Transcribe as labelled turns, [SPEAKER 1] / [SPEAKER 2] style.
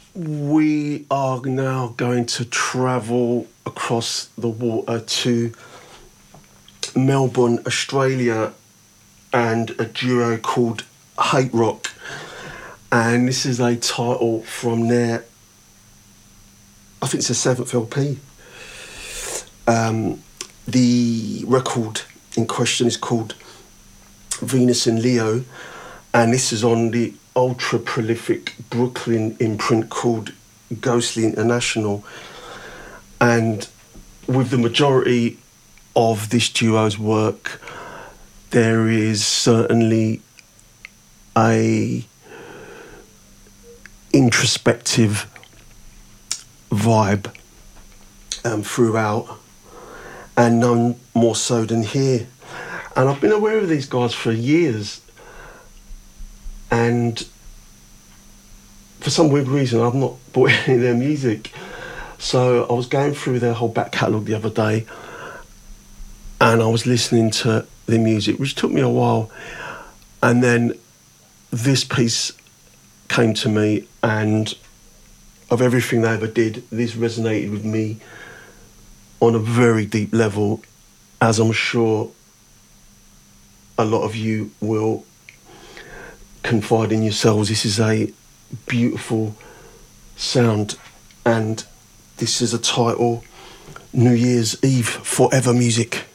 [SPEAKER 1] We are now going to travel across the water to Melbourne, Australia, and a duo called Hate Rock. And this is a title from their, I think it's their seventh LP. The record in question is called Venus in Leo, and this is on the ultra prolific Brooklyn imprint called Ghostly International. And with the majority of this duo's work, there is certainly a introspective vibe throughout, and none more so than here. And I've been aware of these guys for years, and for some weird reason I've not bought any of their music. So I was going through their whole back catalogue the other day, and I was listening to their music, which took me a while, and then this piece came to me, and of everything they ever did, this resonated with me on a very deep level, as I'm sure a lot of you will confide in yourselves. This is a beautiful sound, and this is a title, New Year's Eve Forever Music.